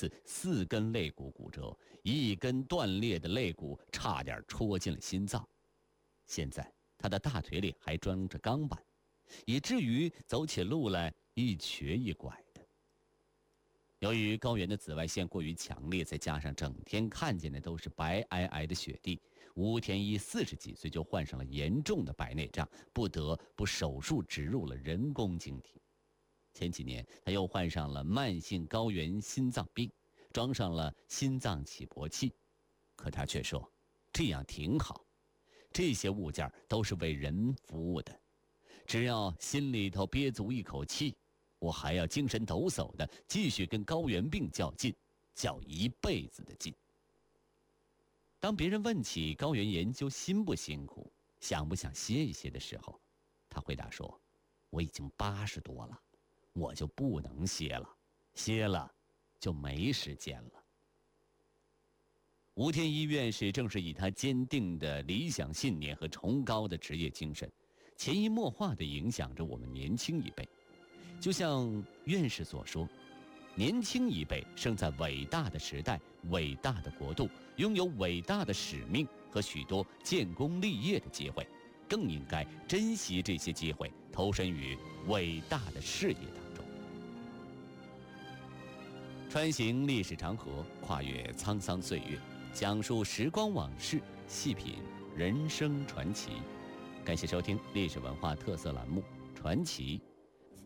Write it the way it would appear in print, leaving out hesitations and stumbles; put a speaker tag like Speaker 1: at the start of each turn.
Speaker 1: 次4根肋骨骨折，1根断裂的肋骨差点戳进了心脏。现在他的大腿里还装着钢板，以至于走起路来一瘸一拐的。由于高原的紫外线过于强烈，再加上整天看见的都是白皑皑的雪地，吴天一40几岁就患上了严重的白内障，不得不手术植入了人工晶体。前几年他又患上了慢性高原心脏病，装上了心脏起搏器。可他却说，这样挺好，这些物件都是为人服务的，只要心里头憋足一口气，我还要精神抖擞的继续跟高原病较劲，较一辈子的劲。当别人问起高原研究辛不辛苦，想不想歇一歇的时候，他回答说，我已经80多了，我就不能歇了，歇了就没时间了。吴天一院士正是以他坚定的理想信念和崇高的职业精神，潜移默化地影响着我们年轻一辈。就像院士所说，年轻一辈生在伟大的时代、伟大的国度，拥有伟大的使命和许多建功立业的机会，更应该珍惜这些机会，投身于伟大的事业当中。穿行历史长河，跨越沧桑岁月，讲述时光往事，细品人生传奇。感谢收听历史文化特色栏目《传奇》。